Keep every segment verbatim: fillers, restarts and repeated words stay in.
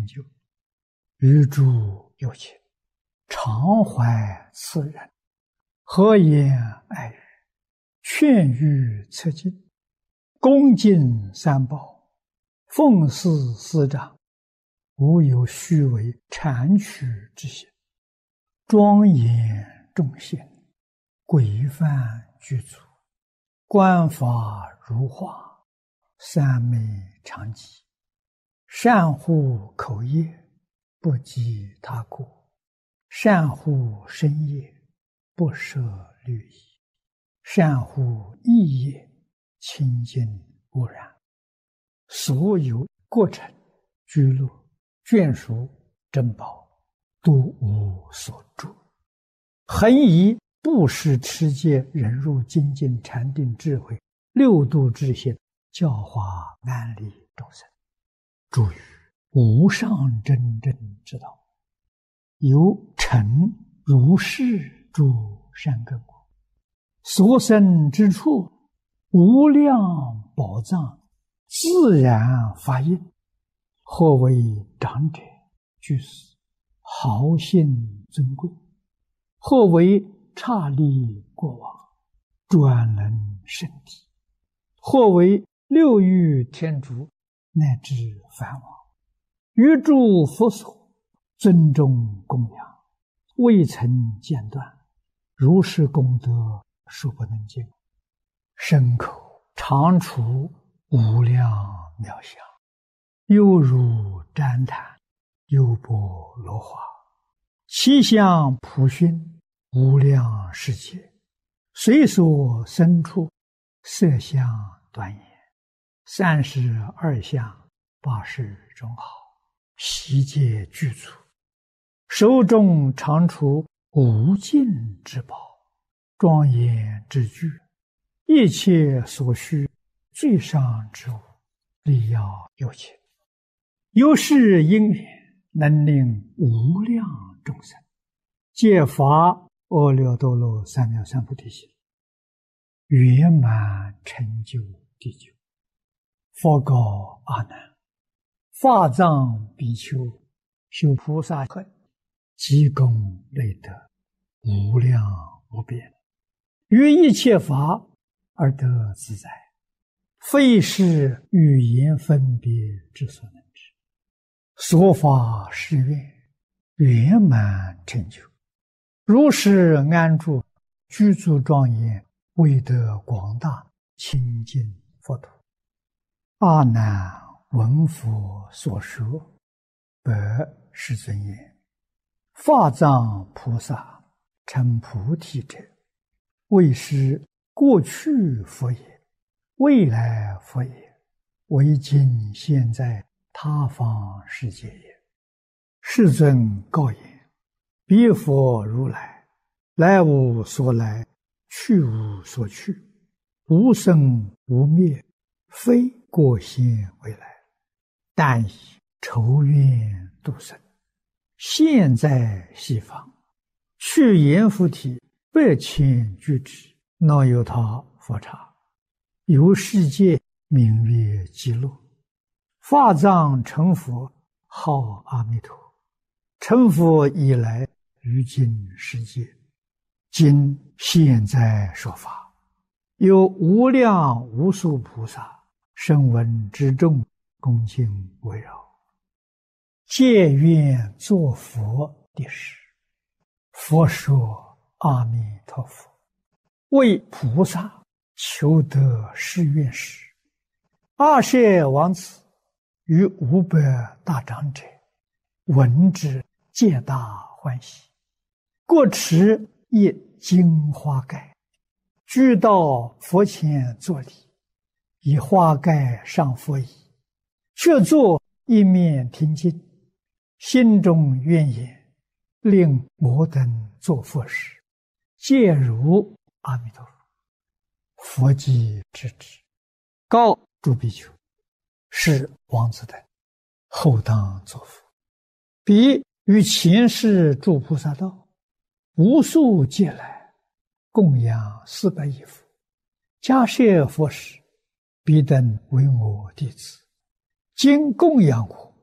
成就，与诸有情，常怀慈仁，和颜爱语，劝喻策进，恭敬三宝，奉事师长，无有虚伪谄曲之心，庄严众贤，规范具足，观法如画，三昧常寂，善护口业，不及他过，善护身业，不舍律仪，善护意业，清净无染，所有过程、居乐、眷属、珍宝，都无所住。恒以布施、持戒、忍辱、精进、禅定、智慧六度之心，教化安利众生，助于无上真正之道，由成如是诸善根果，所生之处，无量宝藏自然发应，或为长者、居士、豪信尊贵，或为刹利国王、专能圣体，或为六欲天竺乃至梵王，于诸佛所尊重供养，未曾间断，如是功德数不能尽，身口常处无量妙相，犹如旃檀，优波罗花，其相普熏，无量世界，随所生处，色相端严，三十二相，八十种好，悉皆具足，手中常处无尽之宝，庄严之具，一切所需最上之物，力要有情，由是因缘，能令无量众生皆发阿耨多罗三藐三菩提心，圆满成就地久。佛告阿难：法藏比丘修菩萨恨，积功累德，无量无边，于一切法而得自在，非是语言分别之所能知。所发誓愿，圆满成就，如是安住，具足庄严，为得广大清净佛土。阿难闻佛所说，白世尊言：法藏菩萨成菩提者，为是过去佛也，未来佛也，为今现在他方世界也。世尊告言：彼佛如来，来无所来，去无所去，无生无灭，非过现未来，但以筹愿度生，现在西方，去阎浮提百千俱胝，那由他佛刹，由世界名曰极乐。法藏成佛，号阿弥陀。成佛以来，于今世界，今现在说法，有无量无数菩萨声闻之众，恭敬围绕，皆愿作佛的事。佛说：阿弥陀佛，为菩萨求得誓愿时，阿舍王子与五百大长者闻之，皆大欢喜，各持一金花盖，具到佛前作礼，以花盖上佛椅，却坐一面听经，心中愿言：令我等作佛时，皆如阿弥陀佛。佛即知之，告诸比丘：是王子等后当作佛。彼于前世诸菩萨道，无数劫来，供养四百亿佛，迦叶佛时，彼等为我弟子，今供养我，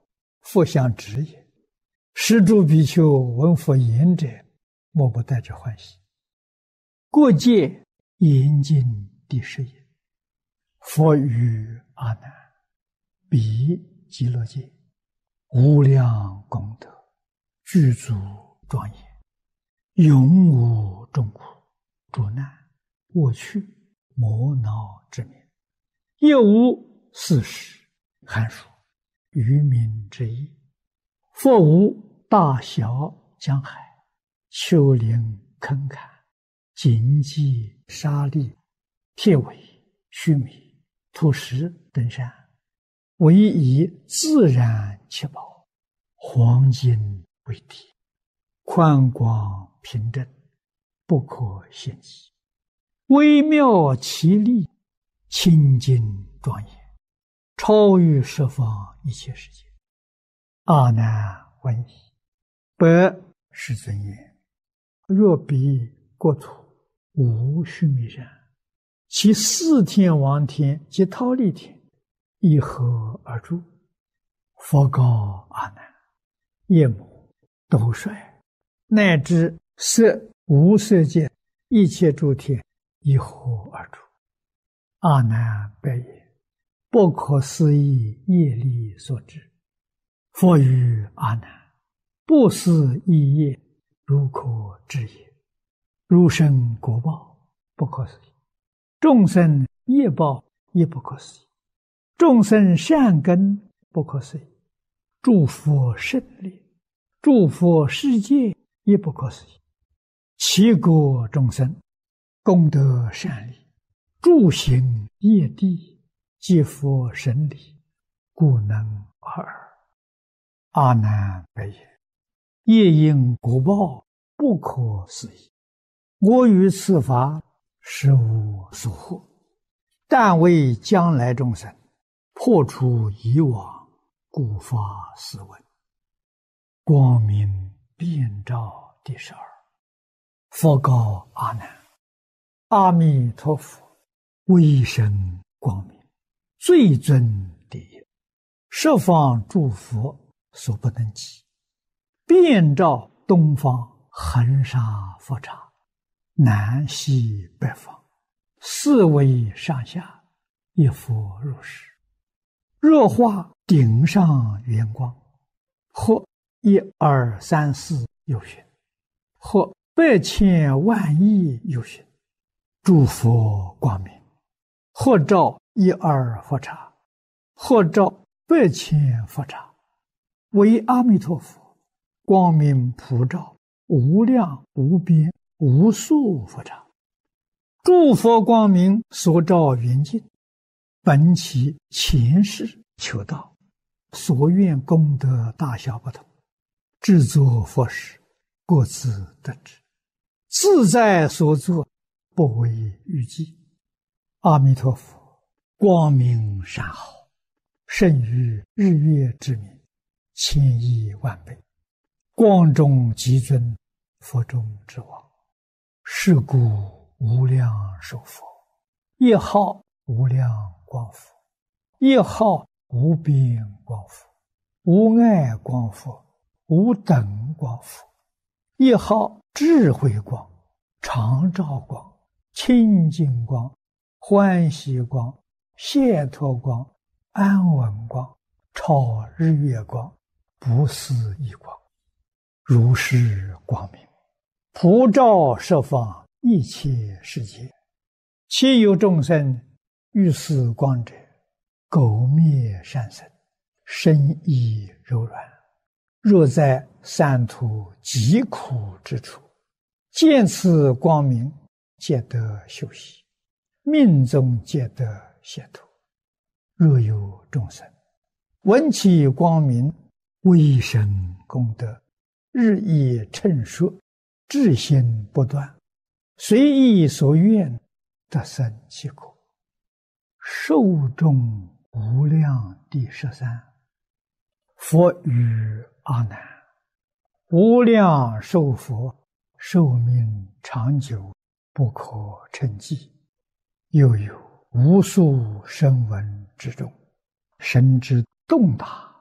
复相指也。施诸比丘闻佛言者，莫不带着欢喜。过界严禁第十也。佛语阿难：彼极乐界无量功德，具足庄严，永无众苦、诸难、恶趣、魔恼之名，亦无四时、寒暑、渔民之意。佛无大小江海、丘陵坑坎、荆棘沙砾、铁苇须弥、土石等山，唯以自然七宝、黄金为体，宽广平正，不可限计，微妙奇丽，清净庄严，超于十方一切世界。阿难闻已，白世尊言：若彼国土无须弥山，其四天王天及忉利天一合而住。佛告阿难：夜母、斗率乃至色无色界一切诸天一合而住。阿难白言：不可思议业力所致。佛语阿难：不思议业，如可知也。如生果报，不可思议；众生业报，亦不可思议；众生善根，不可思议；诸佛胜利，诸佛世界，亦不可思议。其国众生功德善利，诸行业地，皆佛神理，故能而尔。阿难白言：业因果报，不可思议。我于此法实无所获，但为将来众生破除以往，故发斯文。光明遍照第十二。佛告阿难：阿弥陀佛威神光明，最尊第一，十方诸佛所不能及，遍照东方恒沙佛刹，南西北方，四维上下，一佛如是。若化顶上圆光，或一二三四有寻，或百千万亿有寻，诸佛光明，或照一二佛刹，或照百千佛刹，为阿弥陀佛光明普照无量无边无数佛刹。诸佛光明所照圆净，本其前世求道，所愿功德大小不同，制作佛事，各自得知，自在所作，不为预计。阿弥陀佛光明善好，胜于日月之明，千亿万倍，光中极尊，佛中之王。是故无量寿佛，一号无量光佛，一号无边光佛，无碍光佛，无等光佛，一号智慧光、常照光、清净光、欢喜光、解脱光、安稳光、超日月光、不思议光，如是光明，普照十方一切世界。其有众生欲思光者，苟灭善生，身意柔软，若在三途极苦之处，见此光明，皆得休息，命中皆得解脱。若有众生闻其光明，威神功德，日益称说，至心不断，随意所愿，得生其果。寿终无量第十三。佛语阿难：无量寿佛寿命长久，不可称计。又有无数声闻之众，神之洞达，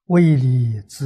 为利自